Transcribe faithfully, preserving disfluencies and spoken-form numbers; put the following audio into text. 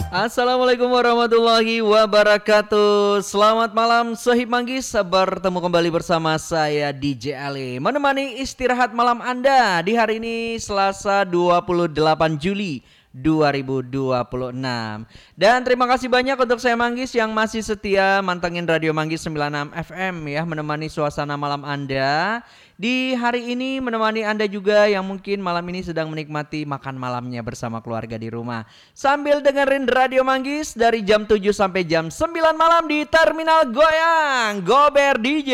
Assalamualaikum warahmatullahi wabarakatuh. Selamat malam Sohib Manggis. Bertemu kembali bersama saya D J Ali, menemani istirahat malam Anda di hari ini Selasa dua puluh delapan Juli dua ribu dua puluh enam. Dan terima kasih banyak untuk saya Manggis yang masih setia mantengin Radio Manggis sembilan puluh enam F M ya, menemani suasana malam Anda. Di hari ini menemani Anda juga yang mungkin malam ini sedang menikmati makan malamnya bersama keluarga di rumah, sambil dengerin Radio Manggis dari jam tujuh sampai jam sembilan malam di Terminal Goyang Gober D J.